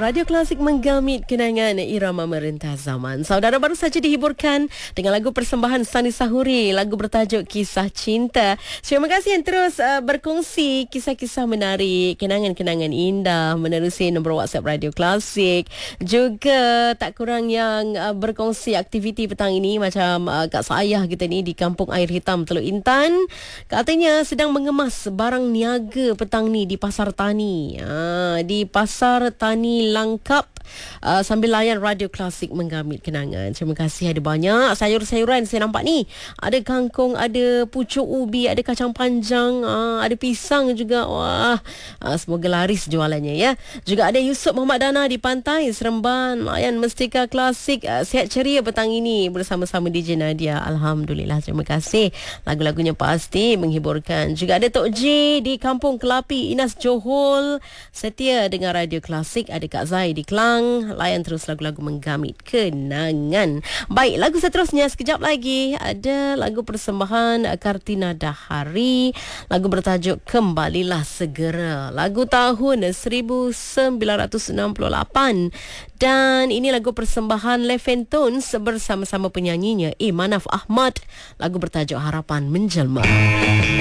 Radio Klasik menggamit kenangan irama merentah zaman. Saudara baru saja dihiburkan dengan lagu persembahan Sani Sahuri, lagu bertajuk Kisah Cinta. Terima kasih yang terus berkongsi kisah-kisah menarik, kenangan-kenangan indah menerusi nombor WhatsApp Radio Klasik. Juga tak kurang yang berkongsi aktiviti petang ini macam Kak Sayah kita ni di Kampung Air Hitam Teluk Intan. Katanya sedang mengemas barang niaga petang ni di Pasar Tani. Di Pasar Tani Langkap sambil layan Radio Klasik menggamit kenangan. Terima kasih. Ada banyak sayur-sayuran saya nampak ni. Ada kangkung, ada pucuk ubi, ada kacang panjang, ada pisang juga. Wah, semoga laris jualannya ya. Juga ada Yusof Muhammad Dana di Pantai Seremban layan Mestika Klasik. Sihat ceria petang ini bersama-sama DJ Nadia. Alhamdulillah, terima kasih. Lagu-lagunya pasti menghiburkan. Juga ada Tok J di Kampung Kelapi Inas Johor setia dengan Radio Klasik. Ada Kak Zai di Kelang layan terus lagu-lagu menggamit kenangan. Baik, lagu seterusnya sekejap lagi ada lagu persembahan Kartina Dahari, lagu bertajuk Kembalilah Segera, lagu tahun 1968, dan ini lagu persembahan Leventons bersama-sama penyanyinya Manaf Ahmad, lagu bertajuk Harapan Menjelma.